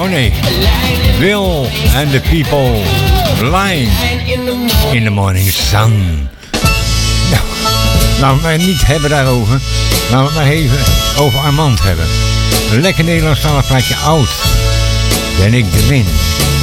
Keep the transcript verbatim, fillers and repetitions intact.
Oh nee. Will and the People. Lying in the Morning Sun. Nou, laten we het niet hebben daarover. Laten we het maar even over Armand hebben. Een lekker Nederlandstalig plaatje. Oud ben ik de wind.